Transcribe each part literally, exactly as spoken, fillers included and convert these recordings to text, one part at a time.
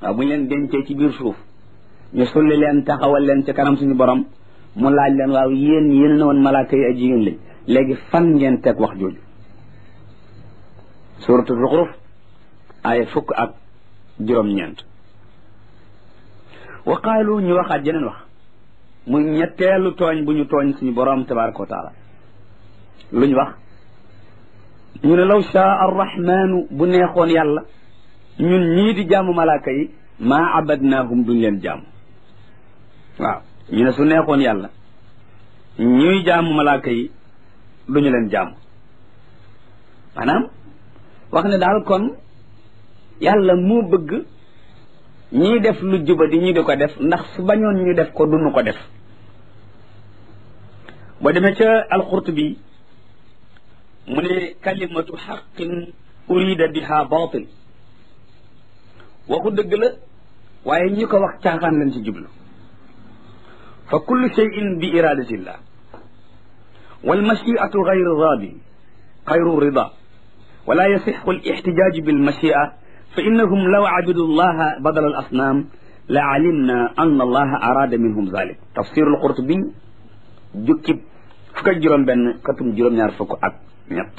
waaw bu ñu leen dencee ci biir suuf ñu sulli leen taxawal leen ci kanam suñu borom mu laaj leen waaw yéen yéen na woon malaaka yi ay jigéen lañ léegi fan ngeen teg wax jooju suratu Zuxruf ay fukk ak juróom-ñeent wa qaalu ñu waxaat jeneen wax muy ñetteelu tooñ bu ñu tooñ suñu borom tabaraka wa taala lu ñu wax ñu ne law shaa arrahmanu bu neexoon yàlla ñun ñii di jaamu malaaka yi maa abadnaahum duñ leen jaamu waaw ñu ne su neexoon yàlla ñuy jaamu malaaka yi duñu leen jaamu maanaam wax ne daal kon yàlla moo bëgg ñii def lu juba di ñu di ko def ndax su bañoon ñu def ko duñu ko def boo demee ca alqurtubi mu ne kalimatu xaqin urida biha batil waxu dëgg la waaye ñi ko wax caaxaan lañ ci jublu fa kullu cheyin bi iradatillah wal machiatu gayru radi gayru rida wala yasixu al ixtijaaju bil machia fa innahum law abidu allaha badala al asnaam la alimna an allaha arada minhum zalik tafsir al qurtubi jukkib fukk ak juróom benn katum juróom-ñaar fukk ak ñett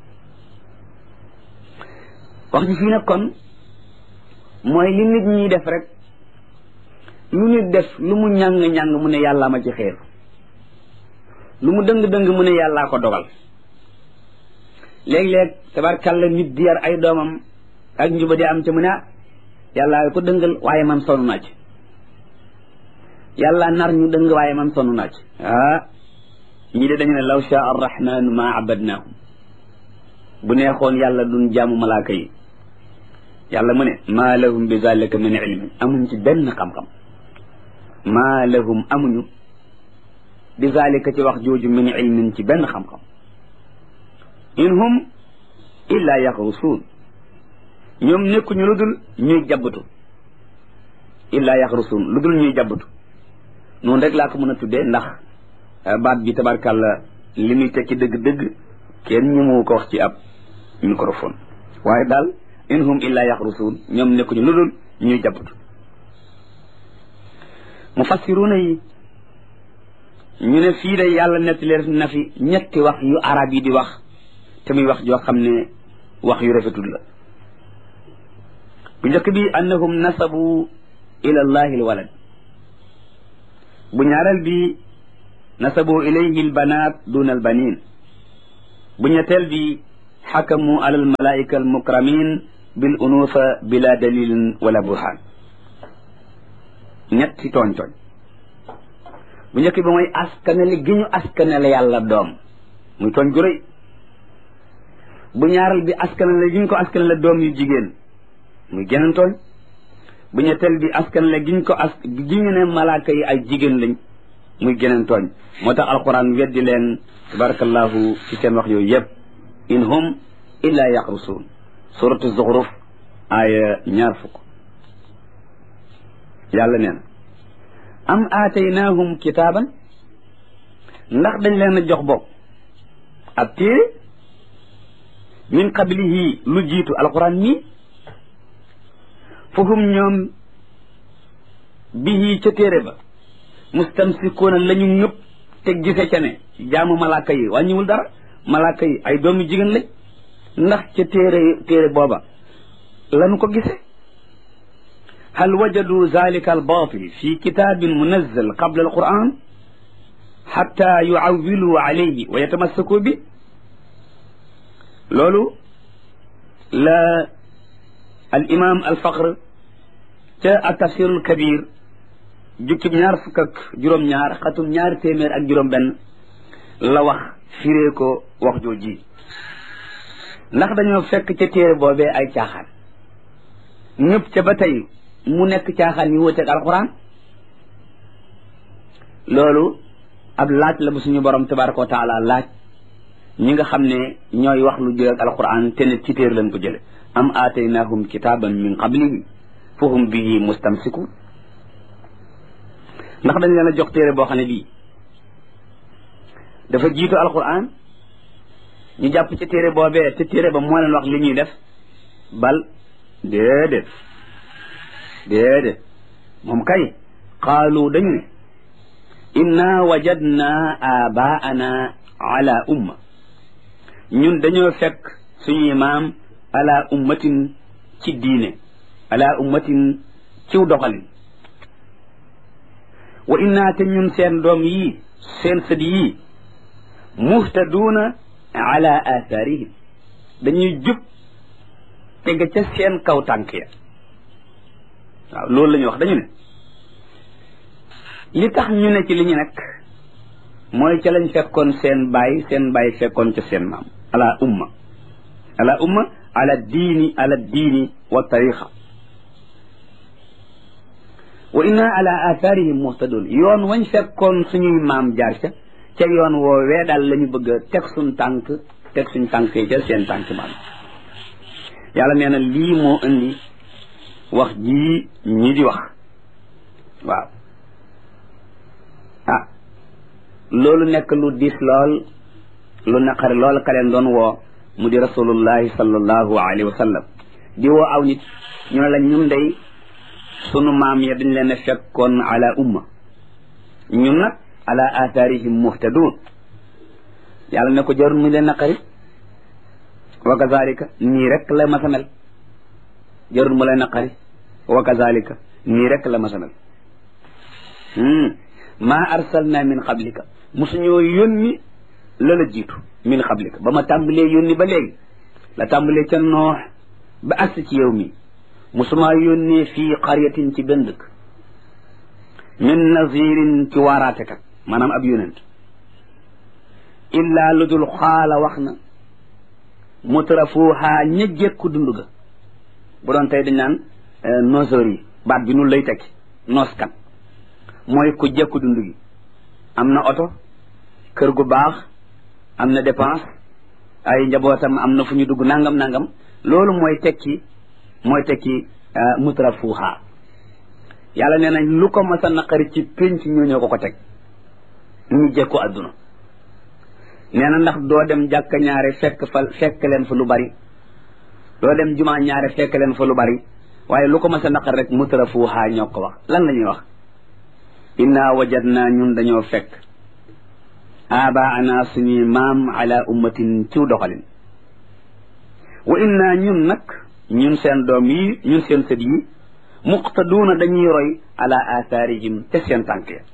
wax ji fii nag kon mooy li nit ñi def rek lu nit def lu mu ñàng-ñàng mu ne yàllaa ma ci xeer lu mu dëng-dëng mu ne yàllaa ko dogal léeg-léeg tabarkàlla nit di yar ay doomam ak njuba di am ca mu ne ah yàllaa ko dëngal waaye man sonn naa ci yàlla nar ñu dëng waaye man sonn naa ci ah ñii de dañu ne law shaa arrahmanu ma abadnaahum bu neexoon yàlla duñ jaamu malaaka yi yàlla mu ne maa lahum bi zalika min ilmin amuñ ci benn xam-xam maa lahum amuñu bi zalika ci wax jooju min ilmin ci benn xam-xam in hum illa yaxrusuun ñoom nekkuñu lu dul ñuy jabbatu illa yaxrusuun lu dul ñuy jabbatu noonu rek laa ko mën a tuddee ndax baat bi tabarkàlla li muy tekki dëgg-dëgg kenn ñu mu ko wax ci ab microphone waaye daal in hum illa yaxrusuun ñoom nekkuñu lu dul ñuy jabbatu mufassiruuna yi ñu ne fii de yàlla nettali na fi ñetti wax yu arab yi di wax te muy wax joo xam ne wax yu rafetul la bu njëkk bi annahum nasabu ila allahi alwalad bu ñaareel bi nasabu ilayhi albanat duna albanin bu ñetteel bi xakamu ala almalaika almukramin bil unufa bila dalilin wala burhan ñetti tooñ tooñ bu njëkk bi mooy askanale gi ñu askanale yàlla doom muy tooñ gu rëy bu ñaareel bi askanale gi ñu ko askanale doom yu jigéen muy geneen tooñ bu ñetteel bi askanale gi ñu ko as gi ñu ne malaaka yi ay jigéen lañ muy geneen tooñ moo tax alquran weddi leen tabarakallahu ci seen wax yooyu yëpp in hum illa yaxrusuun suratu zuxruf aaya ñaar fukk yàlla nee na am aataynaahum kitaaban ndax dañ leen a jox bopp ab téere min qablihi lu jiitu alquran mi fahum ñoom bihi ca téere ba mustamsikuuna la ñu ñëpp te gise ca ne jaamu malaaka yi wàññiwul dara malaaka yi ay doomu jigéen lañ ndax ca téere téere booba lañu ko gise hal wajadu zalika albatil fi kitabin munazzal qabla alquran xatta yuawilu alayhi wa yatamassaku bi loolu la al imam al faqr ca ak tafsirul kabir jukkib ñaar fukk ak juróom-ñaar xatum ñaari téeméer ak juróom-benn la wax firee ko wax jooji ndax dañoo fekk ca téere boobee ay caaxaan ñëpp ca ba tey mu nekk caaxaan yu wuteeg alquran loolu ab laaj la bu suñu borom tabaraka wa taala laaj ñi nga xam ne ñooy wax lu jël ak alquran te ne ci téere lañ ko jële am aataynahum kitaban min qablihi fahum bihi mustamsikun ndax dañ leen a jox téere boo xam ne bii dafa jiitu alquran ñu jàpp ci téere boobee te téere ba moo leen wax li ñuy def bal déedéet déedéet moom kay qaalu dañu ne inna wajadna abaana ala umma ñun dañoo fekk suñuy maam ala ummatin ci diine ala ummatin ciw doxalin wa inna te ñun seen doom yii seen sët yii muhtaduuna ala athaarihim dañuy jub tege ca seen kaw tànk ya waaw loolu la ñuy wax dañu ne li tax ñu ne ci li ñu nekk mooy ca lañ fekkoon seen baay seen baay fekkoon ca seen maam ala umma ala umma ala diini ala diini wa tariqa wa inna ala athaarihim muhtadun yoon wañ fekkoon suñuy maam jaar ca ca yoon woowee daal la ñu bëgg a teg suñ tànk teg suñ tànk yi ca seen tànk maam yàlla nee na lii moo indi wax jii ñi di wax waaw ah loolu nekk lu diis lool lu naqari lool ka leen doon woo mu di rasulullahi sallallahu alayhi wa sallam di woo aw nit ñu ne la ñun day sunu maam ya dañ leen a fekkoon ala umma ñun nag ala athaarihim muhtadun yàlla ne ko jarul mu leen naqari wa kazalika nii rek la masa mel jarul mu leen naqari wa kazalika nii rek la masa mel maa arsalna min qablika musuñoo yónni la la jiitu min qablika ba ma tàmbalee yónni ba léegi la tàmbalee ca noox ba agsi ci yow mi musumaa yónnee fii qaryatin ci benn dëkk min nazirin ci waaraatekat maanaam ab yónent illaa lu dul xaala wax na mutrafuha ña jekku dund ga bu doon tey dañ naan noseur yi baat bi nun lay tekki nooskat mooy ku jekku dund gi am na oto kër gu baax am na dépense ay njabootam am na fu ñu dugg nangam nangam loolu mooy tekki mooy tekki mutrafuha yàlla nee nañ lu ko mas a naqari ci pénc ñoo ñoo ko ko teg ñu jekku adduna nee na ndax doo dem jàkka ñaare fekk fa fekk leen fa lu bari doo dem jumaa ñaare fekk leen fa lu bari waaye lu ko mas a naqari rek mutrafuha ñoo ko wax lan la ñuy wax inna wajadna ñun dañoo fekk abaana suñuy maam ala ummatin ciw doxalin wa inna ñun nag ñun seen doom yi ñun seen sët yi muqtaduuna dañuy roy ala athaarihim te seen tànk ya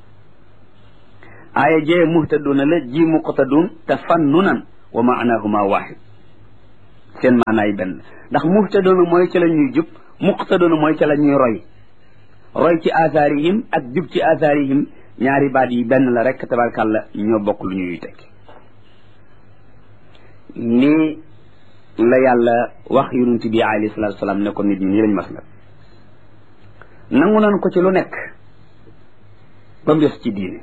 aaya jee muhtaduuna la ji muqtaduun tafannunan wa maanahuma waxid seen maanaay benn ndax muhtaduuna mooy ca la ñuy jub muqtaduuna mooy ca la ñuy roy roy ci athaarihim ak jub ci athaarihim ñaari baat yi benn la rek tabarkàlla ñoo bokk lu ñuy tekki lii la yàlla wax yonent bi alayhi salaatu salaam ne ko nit ñi nii lañ mas la nangu nañ ko ci lu nekk ba mu des ci diine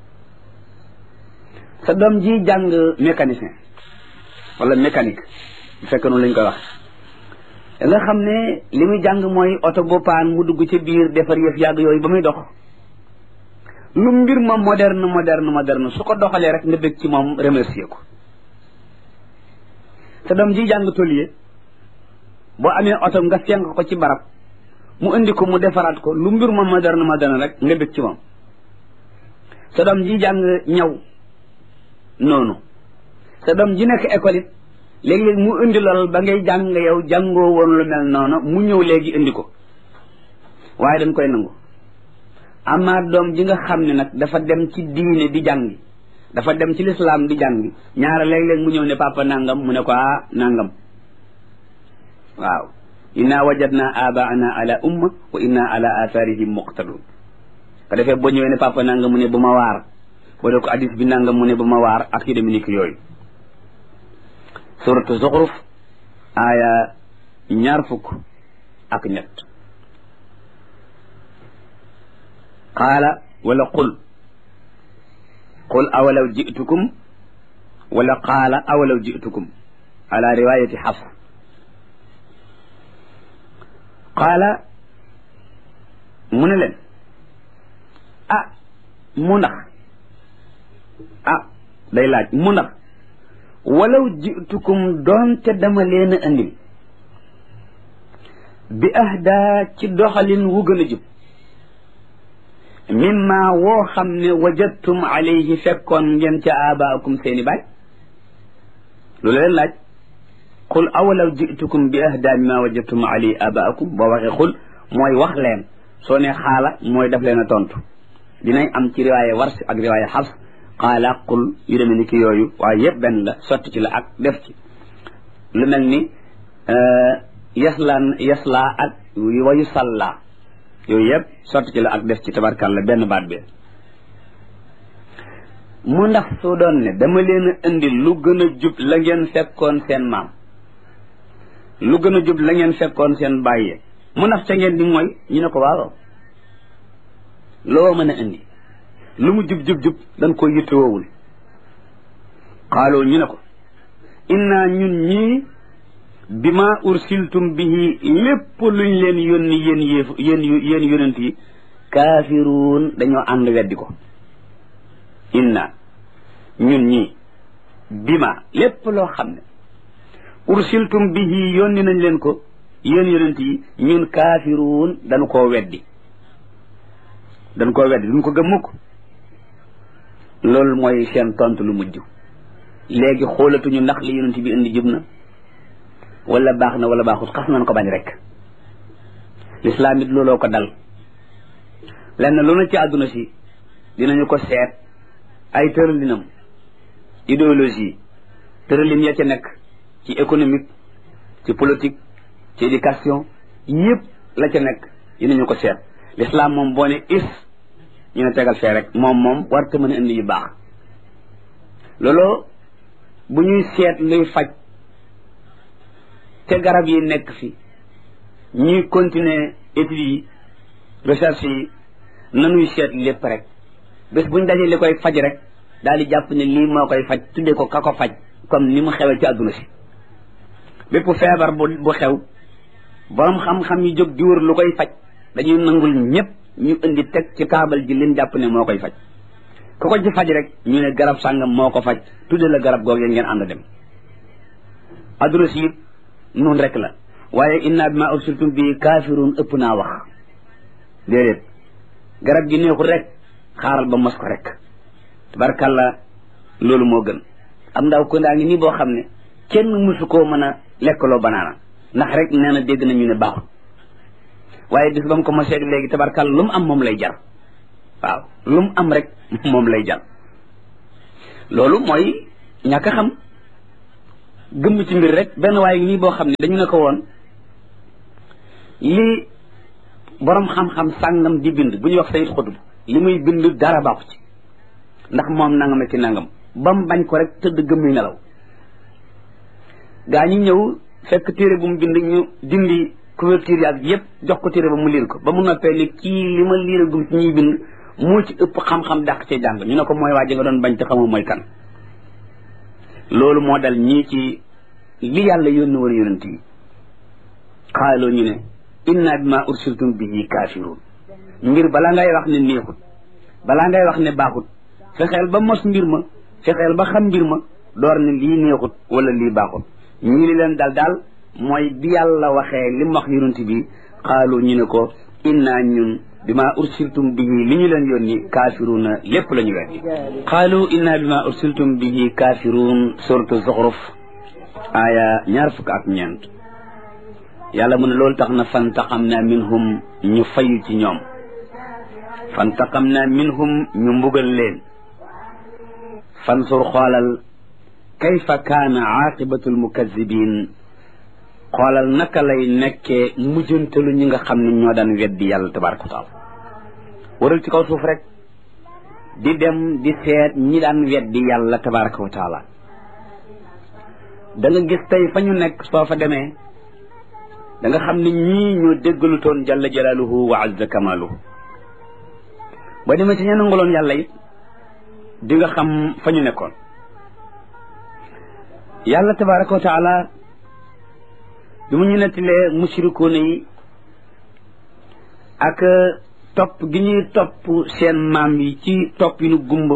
sa doom ji jàng mécanicien wala mécanique bu fekk noonu lañ koy wax nga xam ne li muy jàng mooy oto bu paan mu dugg ci biir defar yëf yàgg yooyu ba muy dox lu mbir ma moderne moderne moderne su ko doxalee rek nga bëgg ci moom remercier ko sa doom ji jàng tôlier boo amee oto nga fenk ko ci barab mu indi ko mu defaraat ko lu mbir ma moderne moderne rek nga bëgg ci moom sa doom ji jàng ñaw noonu sa doom ji nekk école it léegi-léegi mu indi lool ba ngay jàng yow jàngoo woon lu mel noonu mu ñëw léegi indi ko waaye dañ koy nangu ama doom ji nga xam ne nag dafa dem ci diine di jàngi dafa dem ci lislaam di jàngi ñaara léeg-léeg mu ñëw ne papa nangam mu ne ko ah nangam waaw inna wajadna abaana ala umma wa inna ala atharihim muqtadun ko defee boo ñëwee ne papa nangam mu ne bu ma waar boo dee ko hadis bi nangam mu ne bu ma waar ak yu dem ni ki yooyu suratu zuxruf aaya ñaar fukk ak ñett qaala wala qul qul awalaw jitukum wala qaala awalaw jitukum ala riwayati xafs qaala mu ne leen ah mu ndax ah day laaj mu ndax walaw jitukum doonte dama leen a andil bi ahda ci doxalin wu gën a jub mimma woo xam ne wajadtum alayhi fekkoon ngeen ca abaakum seeni baay lu leen laaj qul awalaw jitukum bi ahda mimma wajadtum alayhi abaakum boo waxee xul mooy wax leen soo ne xaala mooy daf leen a tontu dinañ am ci riwaaye wars ak riwaaye xafs xaala qul yu demee ni ki yooyu waaye yëpp benn la sotti ci la ak def ci lu mel ni yasla yasla ak wayu salla yooyu yëpp sotti ci la ak def ci tabarkàlla benn baat bi mu ndax soo doon ne dama leen a indi lu gën a jub la ngeen fekkoon seen maam lu gën a jub la ngeen fekkoon seen bàyyee mu ndax ca ngeen di mooy ñu ne ko waaw loo mën a indi lu mu jub jub jub dañ ko yittewoowul xaaloo ñu ne ko inna ñun ñii bima ursiltum bihi lépp luñ leen yónni yéen yéef yéen yéen yónent yi kaafiruun dañoo ànd weddi ko inna ñun ñii bima lépp loo xam ne ursiltum bihi yónni nañ leen ko yéen yónent yi ñun kaafiruun dañu koo weddi dañ koo weddi duñ ko gëm mukk loolu mooy seen tontu lu mujj léegi xoolatuñu ndax li yónent bi indi jub na wala baax na wala baaxut xas nañ ko bañ rek lislaam it looloo ko dal lenn lu na ci àdduna si dinañu ko seet ay tëralinam idéologie tëralin ya ca nekk ci économique ci politique ci éducation yëpp la ca nekk dinañu ko seet lislaam moom boo ne is ñu ne tegal fee rek moom moom warta mën a indi yu baax looloo bu ñuy seet luy faj te garab yi nekk fi ñuy continuer études yi recherche yi nanuy seet lépp rek bés buñ dajee li koy faj rek daal di jàpp ne lii moo koy faj tuddee ko ka ko faj comme ni mu xewee ci àdduna si bépp feebar bu bu xew borom xam-xam yi jóg di wër lu koy faj dañuy nangul ñëpp ñu indi teg ci taabal ji leen jàpp ne moo koy faj ku ko ci faj rek ñu ne garab sàngam moo ko faj tuddee la garab googee ngeen ànd dem àdduna si noonu rek la waaye inna bima ursiltum bi kaafiruun ëpp naa wax déedéet garab gi neexul rek xaaral ba mos ko rek tabarkàlla loolu moo gën am ndaw ko ndaa ngi nii boo xam ne kenn mësu koo mën a lekkaloo banaana ndax rek nee na dégg nañu ne baaxul waaye bis ba mu ko mosee léegi tabarkàlla lu mu am moom lay jar waaw lu mu am rek moom lay jar loolu mooy ñàkk a xam gëmm ci mbir rek benn waaye nii boo xam ne dañu ne ko woon li borom xam-xam sàngam di bind bu ñuy wax sayid xutub li muy bind dara baaxu ci ndax moom nangam ak ci nangam ba mu bañ ko rek tëdd gëmmuy nelaw gaa ñi ñëw fekk téere bu mu bind ñu dindi couverture yaag yëpp jox ko téere ba mu liir ko ba mu noppee ni kii li ma liir gum ci ñuy bind moo ci ëpp xam-xam dàq ci jàng ñu ne ko mooy waa ji nga doon bañ te xamoo mooy kan loolu moo dal ñii ci li yàlla yónni woon yonent yi xaaloo ñu ne inna bima ursiltum bihi kaafiruun ngir balaa ngay wax ne neexut balaa ngay wax ne baaxut fexeel ba mos mbir ma fexeel ba xam mbir ma door ne lii neexut wala lii baaxut ñii li leen dal daal mooy bi yàlla waxee li mu wax yonent bi xaaloo ñu ne ko inna ñun bima ursiltum bihi li ñu leen yónni kaafiruuna lépp la ñu weddi qaalu inna bima ursiltum bihi kaafiruun suratu zuxruf aaya ñaar fukk ak ñeent yàlla mu ne loolu tax na fantaqamna minhum ñu fayu ci ñoom fantaqamna minhum ñu mbugal leen fansur xoolal kayfa kaana aaqibatu almukazibin xoolal naka lay nekkee mujjantalu ñi nga xam ne ñoo daan weddi yàlla tabaraka wa taala waral ci kaw suuf rek di dem di seet ñi daan weddi yàlla tabaraka wa taala da nga gis tey fa ñu nekk soo fa demee da nga xam ne ñii ñoo déggalu toon jalla jalaaluhu wa azza kamaaluhu ba demee ci ña nangaloon yàlla it di nga xam fa ñu nekkoon yàlla tabaraka wa taala bi mu ñu nettilee mushrikuuna yi ak topp gi ñuy topp seen maam yi ci topp yi nu gumba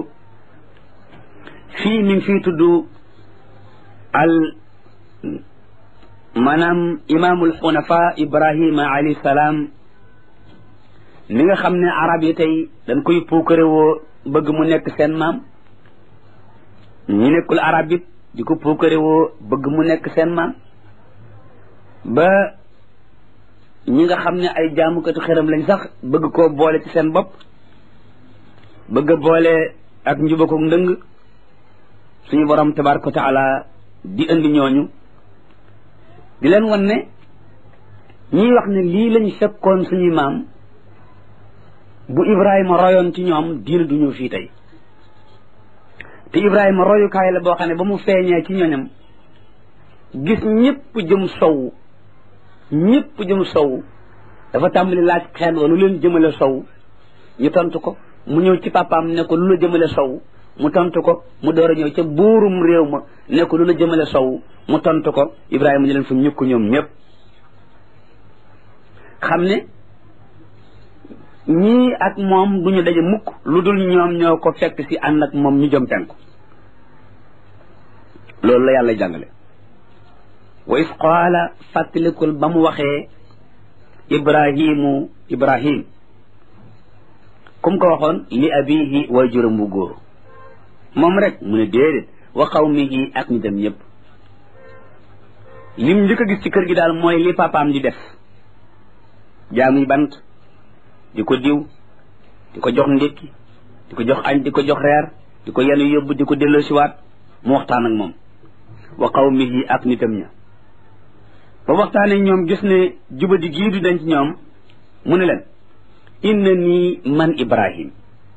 fii mi ngi fii tudd al maanaam imaamul xunafa ibrahima alayhi salaam ni nga xam ne arab yi tey dañ koy puukare woo bëgg mu nekk seen maam ñi nekkul arab it di ko puukare woo bëgg mu nekk seen maam ba ñi nga xam ne ay jaamukatu xeram lañ sax bëgg koo boole ci seen bopp bëgg a boole ak njubako ndëng suñu borom tabaraka wa taala di indi ñooñu di leen wan ne ñiy wax ne lii lañ fekkoon suñuy maam bu Ibrahima royoon ci ñoom diina du ñëw fii tey te Ibrahima royukaay la boo xam ne ba mu feeñee ci ñoñam gis ñëpp jëm sow ñëpp jëm sow dafa tàmbali laaj xeet wa lu leen jëmale sow ñu tontu ko mu ñëw ci papaam ne ko lu la jëmale sow mu tontu ko mu door a ñëw ca buurum réew ma ne ko lu la jëmale sow mu tontu ko Ibrahima ñu leen fa ñukk ñoom ñëpp xam ne ñii ak moom duñu daje mukk lu dul ñoom ñoo ko fekk si ànd ak moom ñu jëm penku loolu la yàlla jàngale wa is qaala fàttalikul ba mu waxee ibrahimu ibrahim kum ko waxoon li abihi way juróom bu góor moom rek mu ne déedéet wa qawmihi ak ñu dem ñëpp lim njëkk a gis ci kër gi daal mooy li papaam di def jaamuy bant di ko diw di ko jox ndékki di ko jox añ di ko jox reer di ko yenu yóbbu di ko delloo siwaat mu waxtaan ak moom wa qawmihi ak nitam ña ba waxtaanee ñoom gis ne jubadi gii du denc ñoom mu ne leen inna nii man ibrahim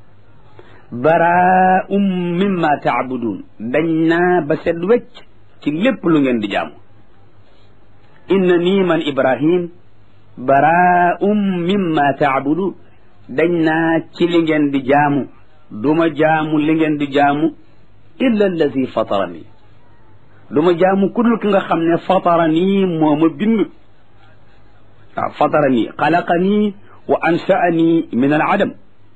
baraa'um mimma taabudun dañ naa ba set wecc ci lépp lu ngeen di jaamu inna nii man ibrahim baraa'um mimma taabudun dañ naa ci li ngeen di jaamu duma jaamu li ngeen di jaamu illa allazi fatarani duma jaamu kudul ki nga xam ne fatarani moo ma bind waaw fatarani xalaqani wa ansha'ani min al adam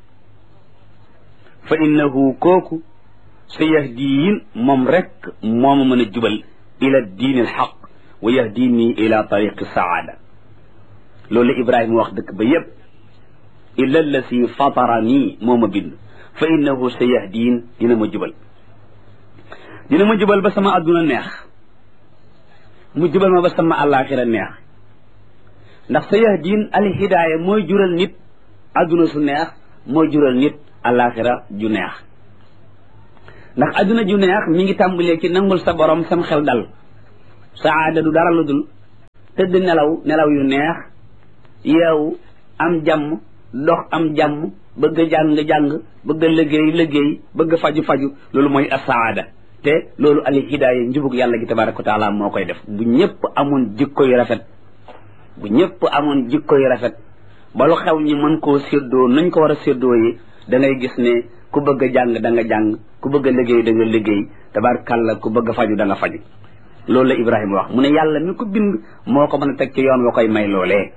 fa innahu kooku sa yahdiin moom rek moo ma mën a jubal ila diin al xaq wa yahdini ila tariqi saada loolu la Ibrahima wax dëkk ba yépp illa allasi fatarani moo ma bind fa innahu sa yahdiin dina ma jubal dina ma jubal ba sama adduna neex mu jubal ma ba sama àllaaxira neex ndax sa yahdiin al hidaaya mooy jural nit adduna su neex mooy jural nit àllaaxira ju neex ndax adduna ju neex mi ngi tàmbalee ci nangul sa borom sam xel dal saada du dara lu dul tëdd nelaw nelaw yu neex yeewu am jàmm dox am jàmm bëgg a jàng-jàng bëgg a liggéey liggéey bëgg a faju-faju loolu mooy asaada te loolu al hidaaya njubug yàlla gi tabaraka wa taala moo koy def bu ñëpp amoon jikko yu rafet bu ñëpp amoon jikko yu rafet ba lu xew ñi mën koo séddoo nañ ko war a séddoo yi da ngay gis ne ku bëgg a jàng da nga jàng ku bëgg a liggéey da nga liggéey tabarakalla ku bëgg a faju da nga faju loolu la Ibrahima wax mu ne yàlla mi ko bind moo ko mën a teg ci yoon wa koy may loolee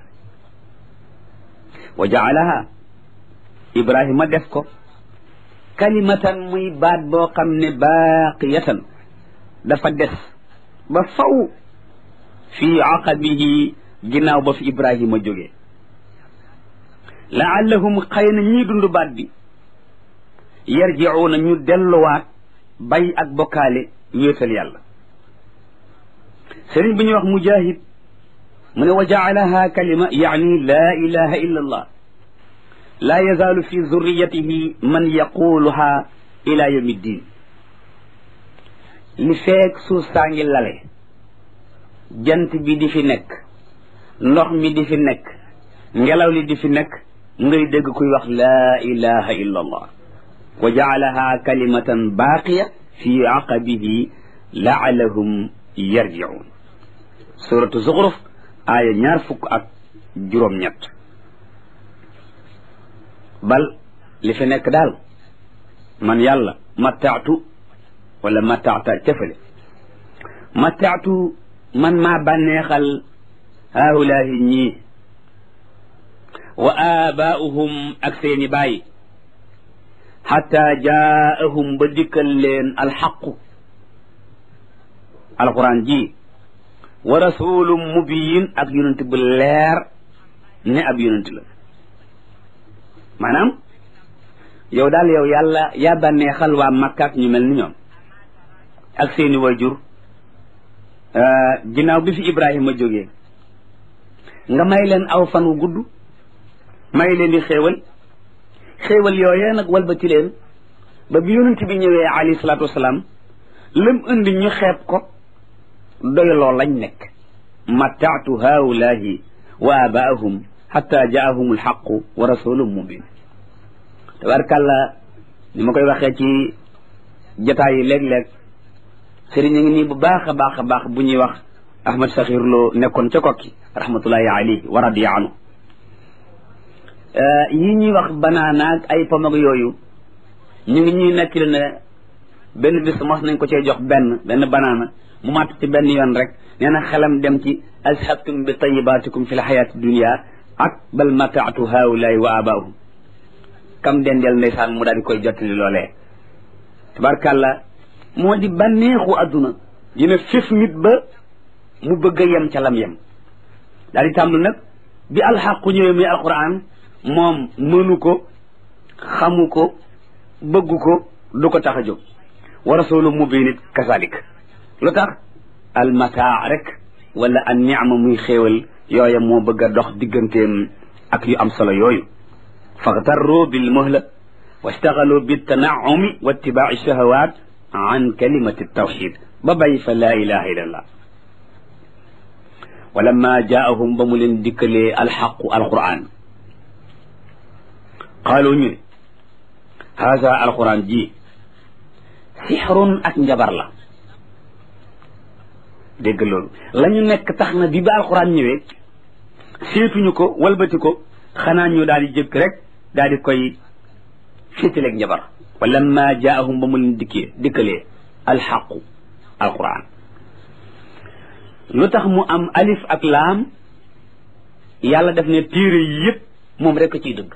wa jaalaha Ibrahima def ko kalimatan muy baat boo xam ne baaqiyatan dafa des ba faw fii aqabihi ginnaaw ba fi Ibrahima jógee laallahum xëy na ñii dund baat bi yarjiuuna ñu delluwaat bay ak bokkaale wéetal yàlla sëriñ bi ñuy wax mujahid mu ne wa jaalaha kalima yaani laa ilaha illa allah laa yazaalu fi zurriyatihi man yaquluha ila yawmi ddin li feek suuf saa ngi lale jant bi di fi nekk ndox mi di fi nekk ngelaw li di fi nekk ngay dégg kuy wax laa ilaha illa allah wa jaalaha kalimatan baaqiya fi aqabihi laalahum yarjiun suratu zuxruf aaya ñaar fukk ak juróom-ñett bal li fi nekk daal man yàlla mataatu wala mataata cafale mataatu man maa bànneexal haulaahi ñii wa aabaa'uhum ak seeni baay xataa jaa'ahum ba dikkal leen alxaqu alquran ji wa rasulun mubiin ak yonent bu leer ne ab yonent la maanaam yow daal yow yàlla yaa bànneexal waa Makka ak ñu mel ni ñoom ak seeni waajur ginnaaw bi fi Ibrahima jógee nga may leen aw fan wu gudd may leen di xéewal xéewal yooyee nag walbati leen ba bi yonent bi ñëwee alayhi salaatu wasalaam lam indi ñu xeeb ko doyloo lañ nekk mataatu haulaahi wa abaahum xatta jaahum alxaqu wa rasulun mubin tabarkàlla ni ma koy waxee ci jotaay yi léeg-léeg sëriñ a ngi nii bu baax a baax a baax bu ñuy wax Ahmad Sakhir Lo nekkoon ca kokki rahmatullahi alayhi wa radiya anhu yi ñuy wax banaana ak ay pomag yooyu ñu ngi ñuy nekkil ne benn bis mos nañ ko cee jox benn benn banaana mu màtt ci benn yoon rek nee na xelam dem ci azhabtum bi tayyibatikum fi l xayaati dunia ak bal mataatu haulaay wa abaahum kam dendeel ndeysaan mu daal di koy jottali loolee tabarkàlla moo di bànneexu adduna dina fif nit ba mu bëgg a yem ca lam yem daal di tàmbali nag bi alxaqu ñëwee muy alquran moom mënu ko xamu ko bëggu ko du ko tax a jóg wa rasulu mubin it kasalik lu tax almataa rek wala an niama muy xéewal yooya moo bëgg a dox digganteem ak yu am solo yooyu faxtarru bil muhla wastaxalu bi tanaumi wa ittibaai shahawat an kalimati tawxid ba bàyyi fa laa ilaha illa allah wa lamma jaahum ba mu leen dikkalee alxaqu alquran qaalu ñu haza alquran ji sixrun ak njabar la dégg loolu la ñu nekk tax na bi ba alquran ñëwee seetuñu ko walbati ko xanaa ñu daal di jëkk rek daal di koy féetaleeg njabar wa lamma jaahum ba mu leen dikkee dikkalee alxaqu alquran lu tax mu am alif ak laam yàlla def ne téere yi yëpp moom rek a ciy dëgg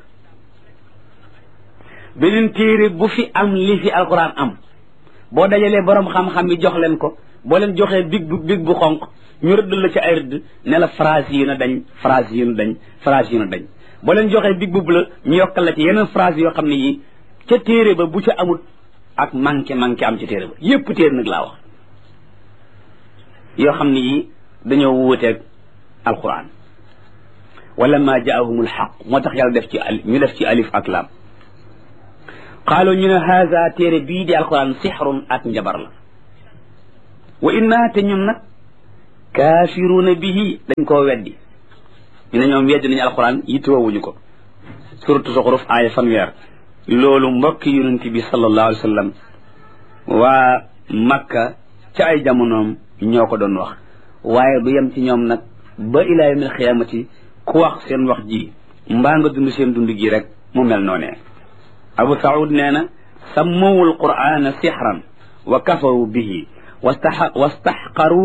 beneen téere bu fi am li fi alquran am boo dajalee borom xam-xam yi jox leen ko boo leen joxee big bu big bu xonq ñu rëdd la ci ay rëdd ne la phrase yi na dañ phrase yi na dañ phrase yi na dañ boo leen joxee big bu la ñu yokkal la ci yeneen phrase yoo xam ne yi ca téere ba bu ca amul ak manqué manqué am ci téere ba yépp téere nag laa wax yoo xam ne yi dañoo wuuteeg alquran wala ma jaahumul xaq moo tax yàlla def ci ñu def ci alif ak laam qaalu ñu ne haza téere bii di alquran sixrun ak njabar la wa inna te ñun nag kaafiruuna bihi dañ koo weddi ñu ne ñoom weddi nañu alquran yittewoowuñu ko suratu Zuxruf aaya fanweer loolu mbokki yonent bi sallallahu alayhi wa sallam waa Makka ca ay jamonoom ñoo ko doon wax waaye du yem ci ñoom nag ba ilaa yawmil xiyaamati ku wax seen wax ji mbaa nga dund seen dund gi rek mu mel noonee Abu Saoud nee na sammawul qur'ana sixran wa kafaru bihi wastaxqaru